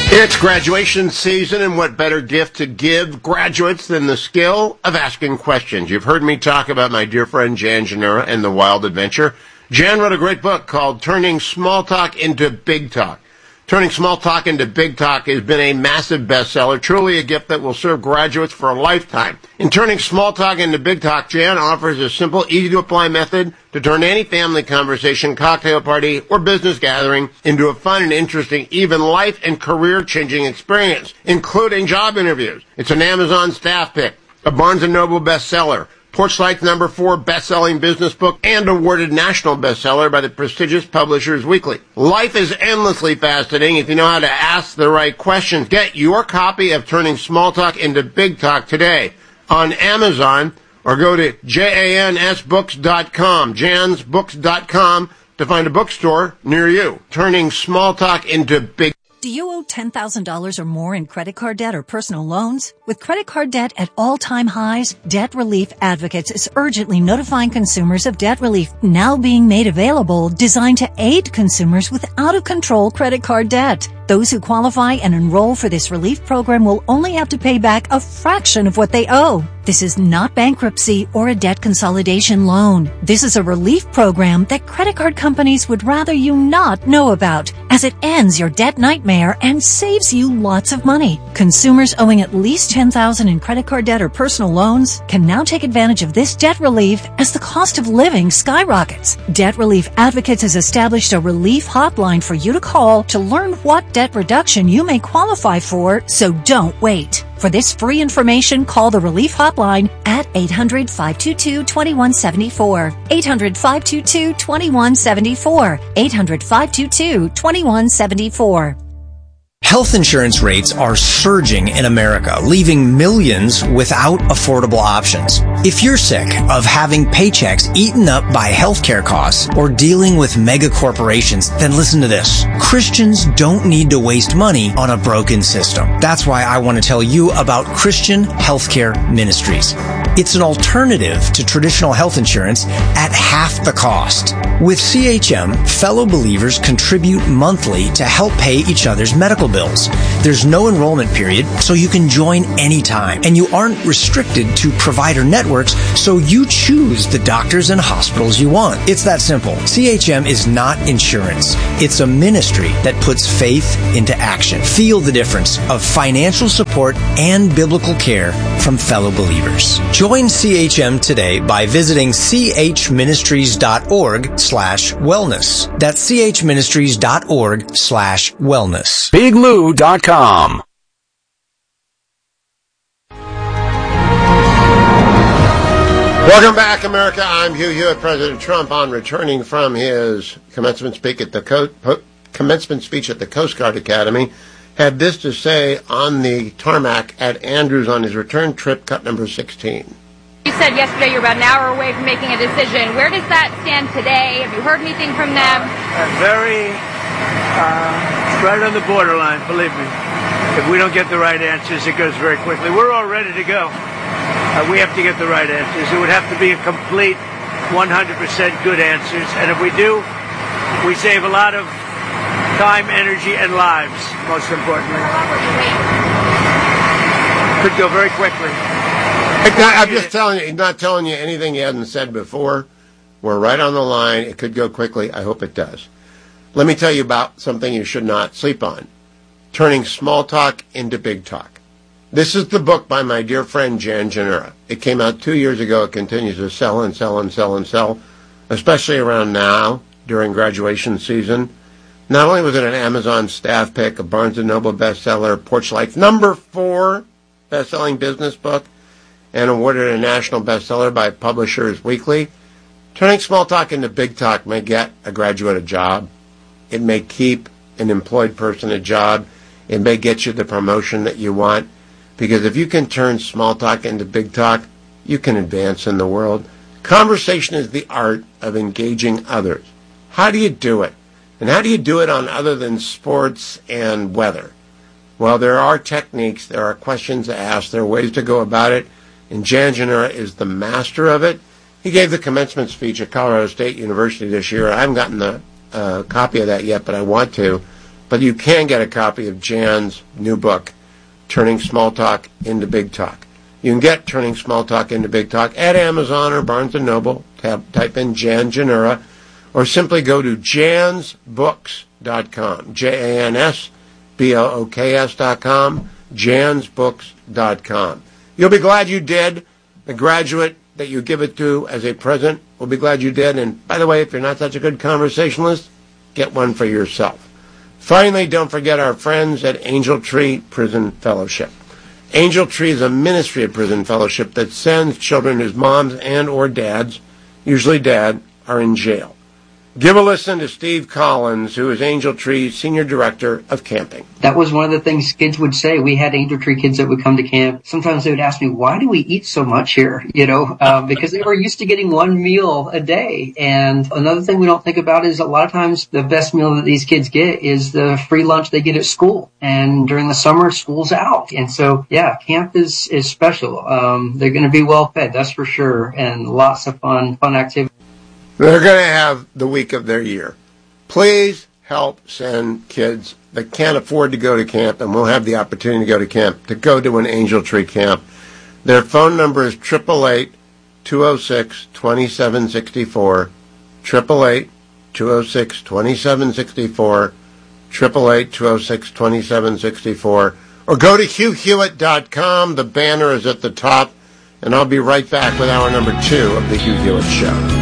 It's graduation season, and what better gift to give graduates than the skill of asking questions? You've heard me talk about my dear friend Jan Janura and the Wild Adventure. Jan wrote a great book called Turning Small Talk into Big Talk. Turning Small Talk into Big Talk has been a massive bestseller, truly a gift that will serve graduates for a lifetime. In Turning Small Talk into Big Talk, Jan offers a simple, easy-to-apply method to turn any family conversation, cocktail party, or business gathering into a fun and interesting, even life and career-changing experience, including job interviews. It's an Amazon staff pick, a Barnes & Noble bestseller, Porchlight's number 4 best-selling business book, and awarded national bestseller by the prestigious Publishers Weekly. Life is endlessly fascinating if you know how to ask the right questions. Get your copy of Turning Small Talk into Big Talk today on Amazon, or go to jansbooks.com, jansbooks.com, to find a bookstore near you. Turning Small Talk into Big. Do you owe $10,000 or more in credit card debt or personal loans? With credit card debt at all-time highs, Debt Relief Advocates is urgently notifying consumers of debt relief now being made available, designed to aid consumers with out-of-control credit card debt. Those who qualify and enroll for this relief program will only have to pay back a fraction of what they owe. This is not bankruptcy or a debt consolidation loan. This is a relief program that credit card companies would rather you not know about, as it ends your debt nightmare and saves you lots of money. Consumers owing at least $10,000 in credit card debt or personal loans can now take advantage of this debt relief as the cost of living skyrockets. Debt Relief Advocates has established a relief hotline for you to call to learn what debt reduction you may qualify for, so don't wait. For this free information, call the Relief Hotline at 800-522-2174. 800-522-2174. 800-522-2174. Health insurance rates are surging in America, leaving millions without affordable options. If you're sick of having paychecks eaten up by healthcare costs or dealing with mega corporations, then listen to this. Christians don't need to waste money on a broken system. That's why I want to tell you about Christian Healthcare Ministries. It's an alternative to traditional health insurance at half the cost. With CHM, fellow believers contribute monthly to help pay each other's medical bills. There's no enrollment period, so you can join anytime. And you aren't restricted to provider networks, so you choose the doctors and hospitals you want. It's that simple. CHM is not insurance. It's a ministry that puts faith into action. Feel the difference of financial support and biblical care from fellow believers. Join CHM today by visiting chministries.org/wellness. That's chministries.org/wellness. BigLou.com. Welcome back, America. I'm Hugh Hewitt. President Trump, on returning from his commencement speech at the Coast Guard Academy, had this to say on the tarmac at Andrews on his return trip, cut number 16. You said yesterday you're about an hour away from making a decision. Where does that stand today? Have you heard anything from them? Right on the borderline, believe me. If we don't get the right answers, it goes very quickly. We're all ready to go. We have to get the right answers. It would have to be a complete 100% good answers. And if we do, we save a lot of time, energy, and lives, most importantly. How long will you wait? Could go very quickly. I'm just telling you, he's not telling you anything he hasn't said before. We're right on the line. It could go quickly. I hope it does. Let me tell you about something you should not sleep on. Turning Small Talk into Big Talk. This is the book by my dear friend Jan Janura. It came out 2 years ago. It continues to sell and sell and sell and sell, especially around now during graduation season. Not only was it an Amazon staff pick, a Barnes & Noble bestseller, Porchlight's number 4 best-selling business book, and awarded a national bestseller by Publishers Weekly, Turning Small Talk into Big Talk may get a graduate a job. It may keep an employed person a job. It may get you the promotion that you want. Because if you can turn small talk into big talk, you can advance in the world. Conversation is the art of engaging others. How do you do it? And how do you do it on other than sports and weather? Well, there are techniques, there are questions to ask, there are ways to go about it, and Jan Janura is the master of it. He gave the commencement speech at Colorado State University this year. I haven't gotten the copy of that yet, but I want to. but you can get a copy of Jan's new book, Turning Small Talk into Big Talk. You can get Turning Small Talk into Big Talk at Amazon or Barnes & Noble. Type in Jan Janura, or simply go to jansbooks.com, jansbooks.com, jansbooks.com. You'll be glad you did. The graduate that you give it to as a present will be glad you did. And by the way, if you're not such a good conversationalist, get one for yourself. Finally, don't forget our friends at Angel Tree Prison Fellowship. Angel Tree is a ministry of prison fellowship that sends children whose moms and or dads, usually dad, are in jail. Give a listen to Steve Collins, who is Angel Tree's Senior Director of Camping. That was one of the things kids would say. We had Angel Tree kids that would come to camp. Sometimes they would ask me, why do we eat so much here? Because they were used to getting one meal a day. And another thing we don't think about is a lot of times the best meal that these kids get is the free lunch they get at school. And during the summer, school's out. And so, yeah, camp is special. They're going to be well fed, that's for sure. And lots of fun activities. They're going to have the week of their year. Please help send kids that can't afford to go to camp and will have the opportunity to go to camp to go to an Angel Tree camp. Their phone number is 888-206-2764, 888-206-2764, 888-206-2764, or go to HughHewitt.com. The banner is at the top, and I'll be right back with hour number 2 of the Hugh Hewitt Show.